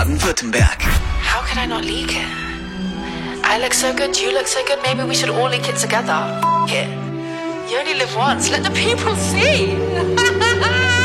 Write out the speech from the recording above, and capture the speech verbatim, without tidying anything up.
Baden-Württemberg. How can I not leak it? I look so good, you look so good, maybe we should all leak it together. F it. You only live once, let the people see.